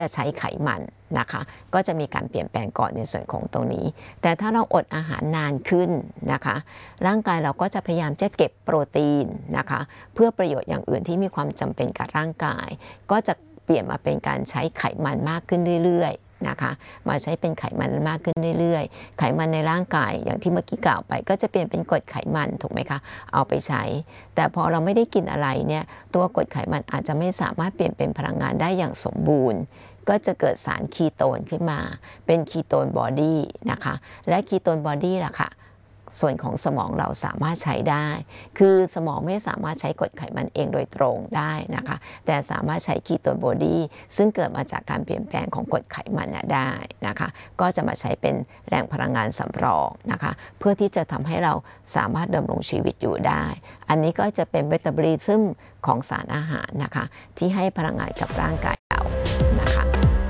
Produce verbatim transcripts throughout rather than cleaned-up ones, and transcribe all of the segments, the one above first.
จะใช้ไขมันนะคะก็จะมีการเปลี่ยนแปลงก่อนในส่วนของตรงนี้แต่ถ้าเราอดอาหารนานขึ้นนะคะร่างกายเราก็จะพยายามจะเก็บโปรตีนนะคะเพื่อประโยชน์อย่างอื่นที่มีความจำเป็นกับร่างกายก็จะเปลี่ยนมาเป็นการใช้ไขมันมากขึ้นเรื่อยๆนะคะมาใช้เป็นไขมันมากขึ้นเรื่อยๆไขมันในร่างกายอย่างที่เมื่อกี้กล่าวไปก็จะเปลี่ยนเป็นกรดไขมันถูกไหมคะเอาไปใช้แต่พอเราไม่ได้กินอะไรเนี่ยตัวกรดไขมันอาจจะไม่สามารถเปลี่ยนเป็นพลังงานได้อย่างสมบูรณ์ก็จะเกิดสารคีโตนขึ้นมาเป็นคีโตนบอดี้นะคะและคีโตนบอดี้ล่ะค่ะส่วนของสมองเราสามารถใช้ได้คือสมองไม่สามารถใช้กรดไขมันเองโดยตรงได้นะคะแต่สามารถใช้คีโตนบอดี้ซึ่งเกิดมาจากการเปลี่ยนแปลงของกรดไขมันได้นะคะก็จะมาใช้เป็นแหล่งพลังงานสำรองนะคะเพื่อที่จะทำให้เราสามารถดำรงชีวิตอยู่ได้อันนี้ก็จะเป็นเมตาบอลิซึมของสารอาหารนะคะที่ให้พลังงานกับร่างกายเรานะคะ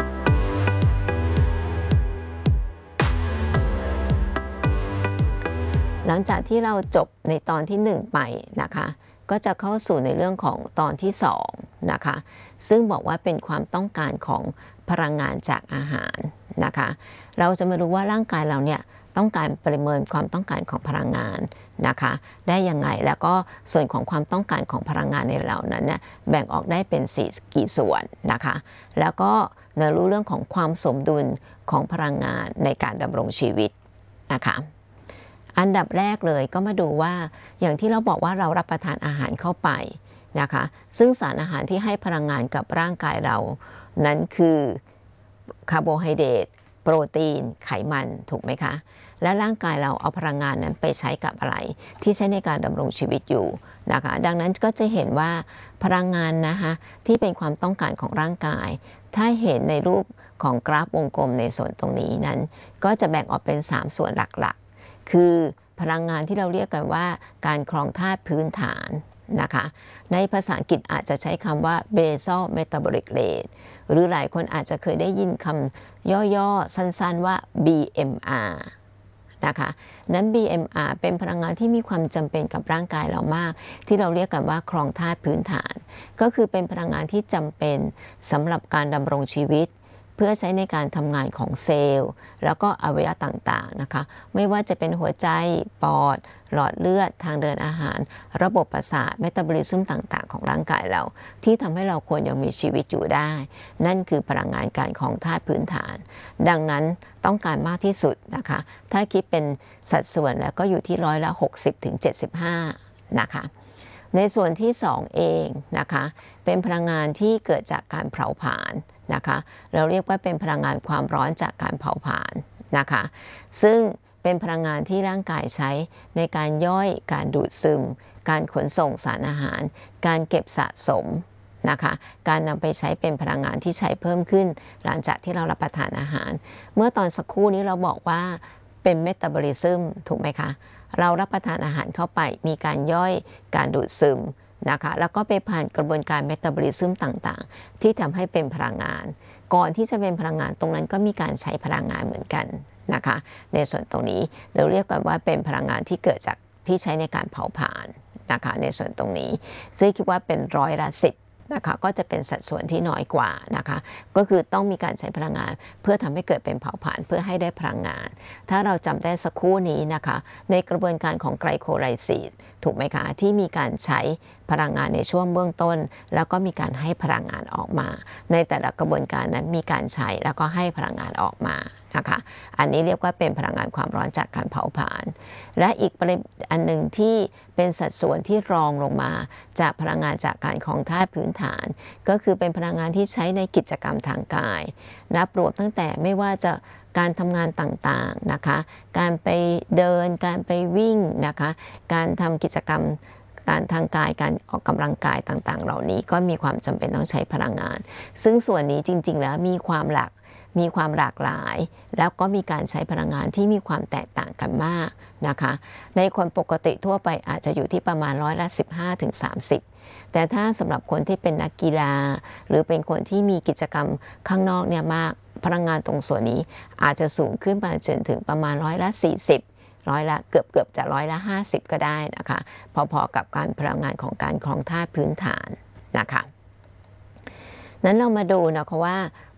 หลังจากที่เราจบในตอนที่หนึ่งไปนะคะก็จะเข้าสู่ในเรื่องของตอนที่สองนะคะซึ่งบอกว่าเป็นความต้องการของพลังงานจากอาหารนะคะเราจะมาดูว่าร่างกายเราเนี่ยต้องการประเมินความต้องการของพลังงานนะคะได้ยังไงแล้วก็ส่วนของความต้องการของพลังงานในเหล่านั้นเนี่ยแบ่งออกได้เป็นสี่กี่ส่วนนะคะแล้วก็เรารู้เรื่องของความสมดุลของพลังงานในการดำรงชีวิตนะคะอันดับแรกเลยก็มาดูว่าอย่างที่เราบอกว่าเรารับประทานอาหารเข้าไปนะคะซึ่งสารอาหารที่ให้พลังงานกับร่างกายเรานั้นคือคาร์โบไฮเดรตโปรตีนไขมันถูกไหมคะและร่างกายเราเอาพลังงานนั้นไปใช้กับอะไรที่ใช้ในการดำรงชีวิตอยู่นะคะดังนั้นก็จะเห็นว่าพลังงานนะคะที่เป็นความต้องการของร่างกายถ้าเห็นในรูปของกราฟวงกลมในส่วนตรงนี้นั้นก็จะแบ่งออกเป็นสามส่วนหลักๆคือพลังงานที่เราเรียกกันว่าการครองธาตุพื้นฐานนะคะในภาษาอังกฤษอาจจะใช้คำว่า basal metabolic rate หรือหลายคนอาจจะเคยได้ยินคำย่อๆสั้นๆว่า บี เอ็ม อาร์ นะคะนั้น บี เอ็ม อาร์ เป็นพลังงานที่มีความจำเป็นกับร่างกายเรามากที่เราเรียกกันว่าครองธาตุพื้นฐานก็คือเป็นพลังงานที่จำเป็นสำหรับการดำรงชีวิตเพื่อใช้ในการทำงานของเซลล์แล้วก็อวัยวะต่างๆนะคะไม่ว่าจะเป็นหัวใจปอดหลอดเลือดทางเดินอาหารระบบประสาทเมตาบอลิซึมต่างๆของร่างกายเราที่ทำให้เราควรยังมีชีวิตอยู่ได้นั่นคือพลังงานการของธาตุพื้นฐานดังนั้นต้องการมากที่สุดนะคะถ้าคิดเป็นสัดส่วนแล้วก็อยู่ที่ร้อยละ หกสิบถึงเจ็ดสิบห้า นะคะในส่วนที่สองเองนะคะเป็นพลังงานที่เกิดจากการเผาผลาญนะคะเราเรียกว่าเป็นพลังงานความร้อนจากการเผาผลาญนะคะซึ่งเป็นพลังงานที่ร่างกายใช้ในการย่อยการดูดซึมการขนส่งสารอาหารการเก็บสะสมนะคะการนำไปใช้เป็นพลังงานที่ใช้เพิ่มขึ้นหลังจากที่เรารับประทานอาหารเมื่อตอนสักครู่นี้เราบอกว่าเป็นเมตาบอลิซึมถูกไหมคะเรารับประทานอาหารเข้าไปมีการย่อยการดูดซึมนะคะแล้วก็ไปผ่านกระบวนการเมตาบอลิซึมต่างๆที่ทำให้เป็นพลังงานก่อนที่จะเป็นพลังงานตรงนั้นก็มีการใช้พลังงานเหมือนกันนะคะในส่วนตรงนี้เราเรียกกันว่าเป็นพลังงานที่เกิดจากที่ใช้ในการเผาผลาญนะคะในส่วนตรงนี้ซึ่งคิดว่าเป็นร้อยละสิบนะคะก็จะเป็นสัดส่วนที่น้อยกว่านะคะก็คือต้องมีการใช้พลังงานเพื่อทำให้เกิดเป็นเผาผลาญเพื่อให้ได้พลังงานถ้าเราจำได้สักครู่นี้นะคะในกระบวนการของไกลโคไลซิสถูกไหมคะที่มีการใช้พลังงานในช่วงเบื้องต้นแล้วก็มีการให้พลังงานออกมาในแต่ละกระบวนการนั้นมีการใช้แล้วก็ให้พลังงานออกมานะคะอันนี้เรียกว่าเป็นพลังงานความร้อนจากการเผาผลาญและอีกประเด็นอันหนึ่งที่เป็นสัดส่วนที่รองลงมาจากพลังงานจากการครองธาตุพื้นฐานก็คือเป็นพลังงานที่ใช้ในกิจกรรมทางกายนับรวมตั้งแต่ไม่ว่าจะการทำงานต่างๆนะคะการไปเดินการไปวิ่งนะคะการทำกิจกรรมการทางกายการออกกำลังกายต่างๆเหล่านี้ก็มีความจำเป็นต้องใช้พลังงานซึ่งส่วนนี้จริงๆแล้วมีความหลากมีความหลากหลายแล้วก็มีการใช้พลังงานที่มีความแตกต่างกันมากนะคะในคนปกติทั่วไปอาจจะอยู่ที่ประมาณร้อยละ สิบห้าถึงสามสิบ แต่ถ้าสำหรับคนที่เป็นนักกีฬาหรือเป็นคนที่มีกิจกรรมข้างนอกเนี่ยมากพลังงานตรงส่วนนี้อาจจะสูงขึ้นมาจนถึงประมาณร้อยละสี่สิบร้อยละเกือบเกือบจะร้อยละห้าสิบก็ได้นะคะพอๆกับการพลังงานของการครองธาตุพื้นฐานนะคะนั้นเรามาดูนะคะว่า